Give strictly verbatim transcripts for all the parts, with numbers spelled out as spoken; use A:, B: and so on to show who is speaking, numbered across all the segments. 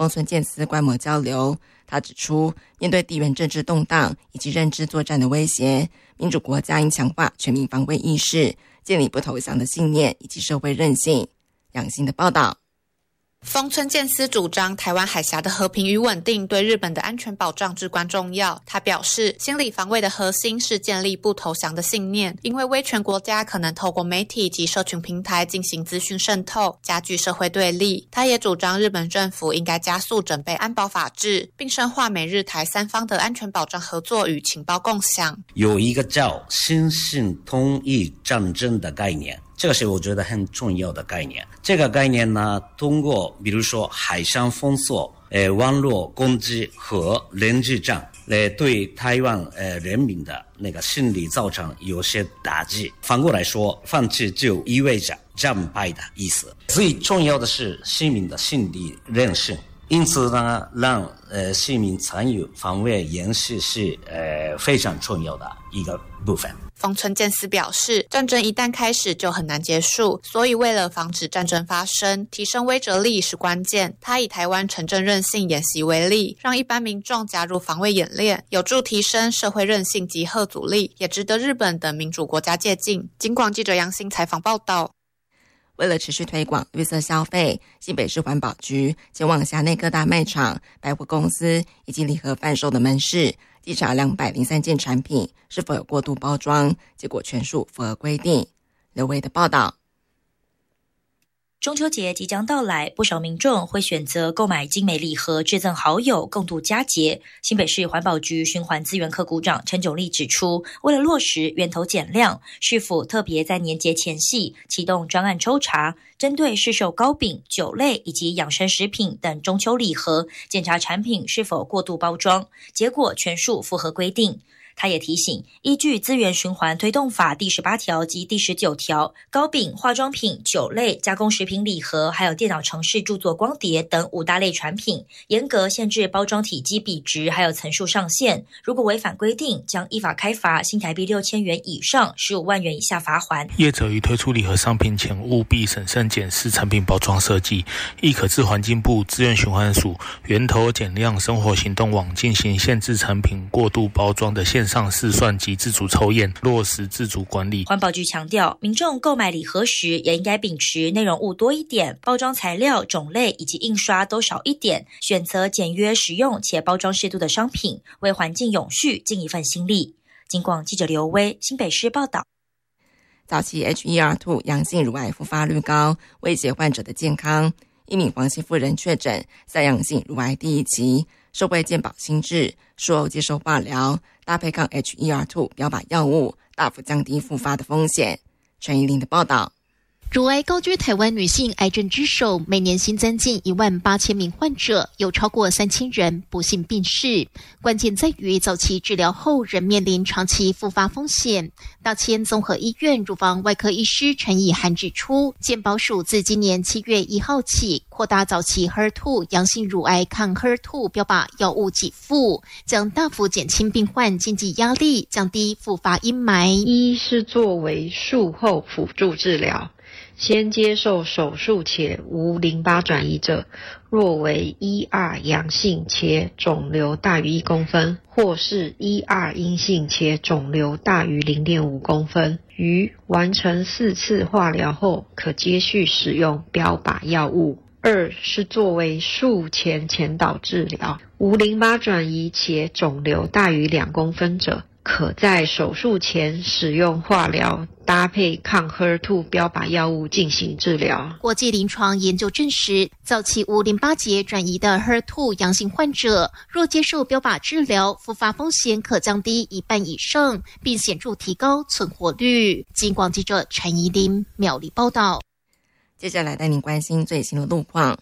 A: 丰村健司观摩交流。他指出，面对地缘政治动荡以及认知作战的威胁，民主国家应强化全民防卫意识，建立不投降的信念以及社会韧性。杨新的报道。
B: 丰村健司主张台湾海峡的和平与稳定对日本的安全保障至关重要。他表示，心理防卫的核心是建立不投降的信念，因为威权国家可能透过媒体及社群平台进行资讯渗透，加剧社会对立。他也主张日本政府应该加速准备安保法制，并深化美日台三方的安全保障合作与情报共享。
C: 有一个叫新性通义战争的概念，这个是我觉得很重要的概念。这个概念呢，通过比如说海上封锁、呃网络攻击和人质战，来对台湾呃人民的那个心理造成有些打击。反过来说，放弃就意味着战败的意思。最重要的是市民的心理韧性。因此呢，让呃市民参与防卫演习是呃非常重要的一个部分。
B: 丰村健司表示，战争一旦开始就很难结束，所以为了防止战争发生，提升威慑力是关键。他以台湾城镇韧性演习为例，让一般民众加入防卫演练，有助提升社会韧性及吓阻力，也值得日本等民主国家借鉴。警广记者杨新采访报道。
A: 为了持续推广绿色消费，新北市环保局前往辖内各大卖场、百货公司以及礼盒贩售的门市，稽查两百零三件产品是否有过度包装，结果全数符合规定。刘维的报道。
D: 中秋节即将到来，不少民众会选择购买精美礼盒致赠好友，共度佳节。新北市环保局循环资源科股长陈炯丽指出，为了落实源头减量，市府特别在年节前夕启动专案抽查，针对市售糕饼、酒类以及养生食品等中秋礼盒，检查产品是否过度包装，结果全数符合规定。他也提醒，依据资源循环推动法第十八条及第十九条，糕饼、化妆品、酒类、加工食品礼盒，还有电脑程式著作光碟等五大类产品，严格限制包装体积比值还有层数上限。如果违反规定，将依法开罚新台币六千元以上十五万元以下罚锾。
E: 业者于推出礼盒商品前，务必审慎检视产品包装设计，亦可至环境部资源循环署源头减量生活行动网进行限制产品过度包装的线上试算及自主抽验，落实自主管理。
D: 环保局强调，民众购买礼盒时也应该秉持内容物多一点、包装材料种类以及印刷都少一点，选择简约实用且包装适度的商品，为环境永续尽一份心力。警广记者刘威新北市报道。
A: 早期 H E R 二 阳性乳癌复发率高，威胁患者的健康。一名黄姓妇人确诊三阳性乳癌第一期，受惠健保新制，术后接受化疗，搭配抗 H E R 二 标靶药物，大幅降低复发的风险。陈怡玲的报道。
F: 乳癌高居台湾女性癌症之首，每年新增近一万八千名患者，有超过三千人不幸病逝。关键在于早期治疗后仍面临长期复发风险。大千综合医院乳房外科医师陈以涵指出，健保署自今年七月一号起，扩大早期 H E R 二 阳性乳癌抗 H E R 二 标靶药物给付，将大幅减轻病患经济压力，降低复发阴霾。
G: 一是作为术后辅助治疗。先接受手术且无淋巴转移者，若为 E R 阳性且肿瘤大于一公分，或是 E R 阴性且肿瘤大于 零点五公分，于完成四次化疗后，可接续使用标靶药物。二是作为术前前导治疗，无淋巴转移且肿瘤大于两公分者，可在手术前使用化疗搭配抗 H E R 二 标靶药物进行治疗。
F: 国际临床研究证实，早期无淋巴结转移的 H E R 二 阳性患者，若接受标靶治疗，复发风险可降低一半以上，并显著提高存活率。警广记者陈怡琳苗栗报道。
A: 接下来带您关心最新的路况。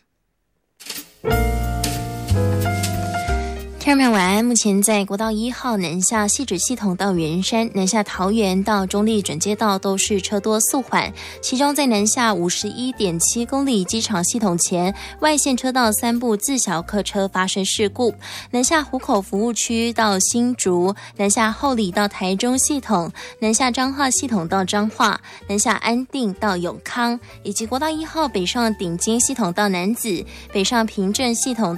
H: 听众朋友晚安，目前在国道一号南下汐止系统到圆山、南下桃园到中立转接道都是车多速缓，其中在南下 五十一点七公里机场系统前外线车道三部自小客车发生事故，南下湖口服务区到新竹，南下后里到台中系统，南下彰化系统到彰化，南下安定到永康，以及国道一号北上顶尖系统到楠梓，北上平镇系统